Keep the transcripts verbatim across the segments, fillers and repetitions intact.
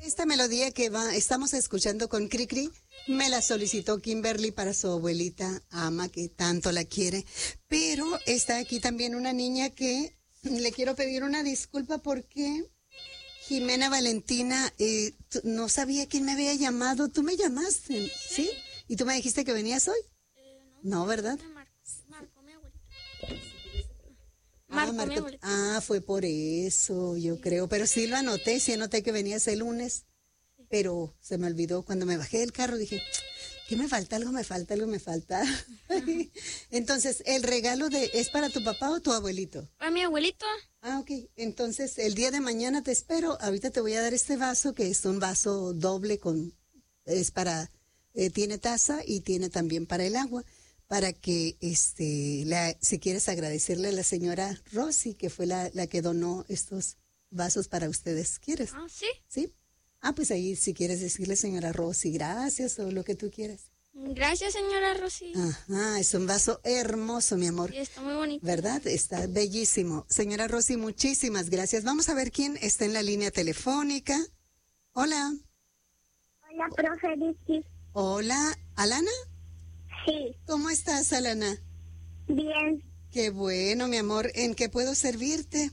Esta melodía que va, estamos escuchando con Cricri me la solicitó Kimberly para su abuelita Ama, que tanto la quiere. Pero está aquí también una niña que le quiero pedir una disculpa porque Jimena Valentina, eh, no sabía quién me había llamado. Tú me llamaste, ¿sí? ¿Y tú me dijiste que venías hoy? Eh, no, No, ¿verdad? me marcó, marcó mi abuelita. Ah, Marcó mi Marco, abuelita. ah, fue por eso, yo creo. Pero sí lo anoté, sí anoté que venías el lunes. Pero se me olvidó cuando me bajé del carro, dije, ¿qué me falta? Algo me falta, algo me falta. Entonces, ¿el regalo de es para tu papá o tu abuelito? ¿A mi abuelito? Ah, ok. Entonces, el día de mañana te espero. Ahorita te voy a dar este vaso, que es un vaso doble con, es para, eh, tiene taza y tiene también para el agua, para que, este, la, si quieres agradecerle a la señora Rosy, que fue la, la que donó estos vasos para ustedes. ¿Quieres? Ah, sí. ¿Sí? Ah, pues ahí si quieres decirle, señora Rosy, gracias o lo que tú quieras. Gracias, señora Rosy. Ajá, es un vaso hermoso, mi amor. Sí, está muy bonito. ¿Verdad? Está bellísimo. Señora Rosy, muchísimas gracias. Vamos a ver quién está en la línea telefónica. Hola. Hola, profe Vicky. Hola, ¿Alana? Sí, ¿Cómo estás, Alana? bien. Qué bueno, mi amor. ¿En qué puedo servirte?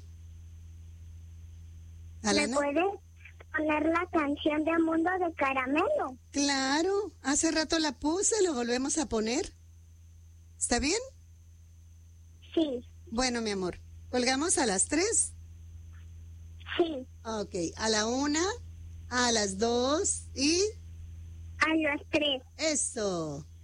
¿Me ¿Alana? puedes poner la canción de Mundo de Caramelo? Claro, hace rato la puse, lo volvemos a poner. ¿Está bien? Sí, Bueno, mi amor, ¿colgamos a las tres? sí. Ok, a la una, a las dos y A las tres. eso.